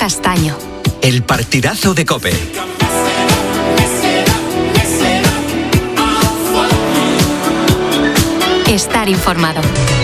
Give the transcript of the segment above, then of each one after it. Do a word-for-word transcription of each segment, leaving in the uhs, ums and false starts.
Castaño. El partidazo de COPE. Estar informado.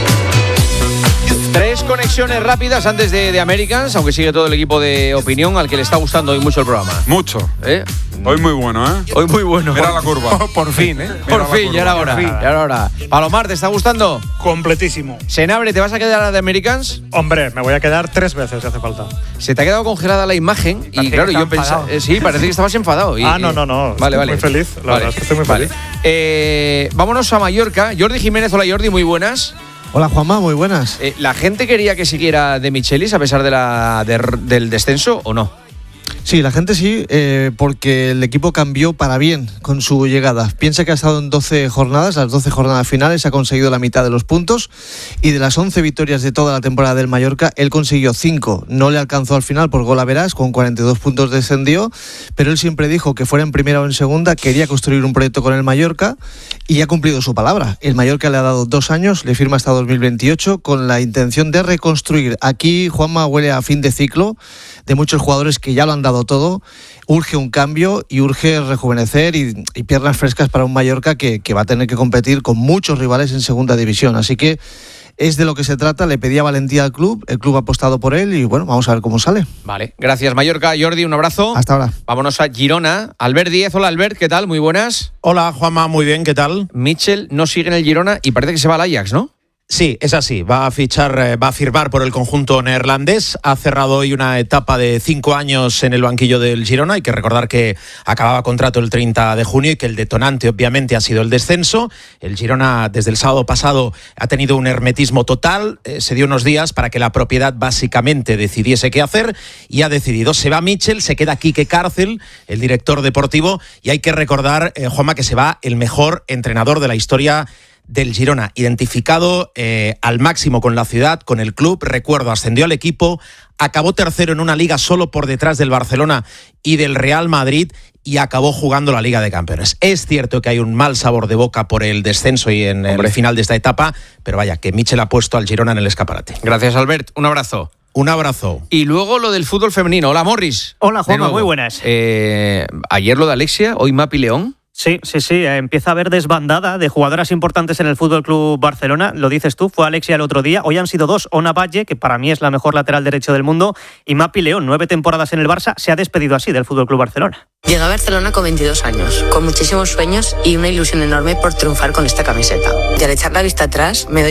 Tres conexiones rápidas antes de, de Americans, aunque sigue todo el equipo de opinión al que le está gustando hoy mucho el programa. Mucho. ¿Eh? Hoy muy bueno, ¿eh? Hoy muy bueno. Mira la curva. Por fin, ¿eh? Por fin, ya era hora. Ya era hora. Palomar, ¿te está gustando? Completísimo. Senabre, ¿te vas a quedar a de Americans? Hombre, me voy a quedar tres veces si hace falta. Se te ha quedado congelada la imagen y Parece claro, que yo pensaba… Eh, sí, parece que estabas enfadado. Y, ah, no, no, no. Vale, estoy vale. muy feliz. La vale. verdad es que estoy muy vale. feliz. Eh, vámonos a Mallorca. Jordi Jiménez, hola Jordi, muy buenas. Hola Juanma, muy buenas. Eh, ¿La gente quería que siguiera De Michelis a pesar de la, de, del descenso o no? Sí, la gente sí, eh, porque el equipo cambió para bien con su llegada. Piensa que ha estado en doce jornadas, las doce jornadas finales, ha conseguido la mitad de los puntos y de las once victorias de toda la temporada del Mallorca, él consiguió cinco. No le alcanzó al final por gol a verás, con cuarenta y dos puntos descendió, pero él siempre dijo que fuera en primera o en segunda, quería construir un proyecto con el Mallorca y ha cumplido su palabra. El Mallorca le ha dado dos años, le firma hasta dos mil veintiocho con la intención de reconstruir. Aquí Juanma huele a fin de ciclo de muchos jugadores que ya lo han dado todo. Urge un cambio y urge rejuvenecer y, y piernas frescas para un Mallorca que, que va a tener que competir con muchos rivales en segunda división. Así que es de lo que se trata. Le pedía valentía al club, el club ha apostado por él y bueno, vamos a ver cómo sale. Vale, gracias Mallorca. Jordi, un abrazo. Hasta ahora. Vámonos a Girona. Albert Díez, hola Albert, ¿qué tal? Muy buenas. Hola Juanma, muy bien, ¿qué tal? Mitchell no sigue en el Girona y parece que se va al Ajax, ¿no? Sí, es así, va a fichar, va a firmar por el conjunto neerlandés, ha cerrado hoy una etapa de cinco años en el banquillo del Girona, hay que recordar que acababa contrato el treinta de junio y que el detonante obviamente ha sido el descenso. El Girona desde el sábado pasado ha tenido un hermetismo total, eh, se dio unos días para que la propiedad básicamente decidiese qué hacer y ha decidido, se va Mitchell, se queda Quique Cárcel, el director deportivo, y hay que recordar, eh, Juanma, que se va el mejor entrenador de la historia del Girona, identificado eh, al máximo con la ciudad, con el club. Recuerdo, ascendió al equipo, acabó tercero en una liga solo por detrás del Barcelona y del Real Madrid y acabó jugando la Liga de Campeones. Es cierto que hay un mal sabor de boca por el descenso y en Hombre. el final de esta etapa, pero vaya, que Mitchell ha puesto al Girona en el escaparate. Gracias Albert, un abrazo. Un abrazo. Y luego lo del fútbol femenino. Hola Morris. Hola Juanma, muy buenas. Eh, ayer lo de Alexia, hoy Mapi León. Sí, sí, sí. Empieza a haber desbandada de jugadoras importantes en el Fútbol Club Barcelona. Lo dices tú, fue Alexia el otro día. Hoy han sido dos. Ona Valle, que para mí es la mejor lateral derecho del mundo, y Mapi León, nueve temporadas en el Barça, se ha despedido así del Fútbol Club Barcelona. Llegué a Barcelona con veintidós años, con muchísimos sueños y una ilusión enorme por triunfar con esta camiseta. Y al echar la vista atrás, me doy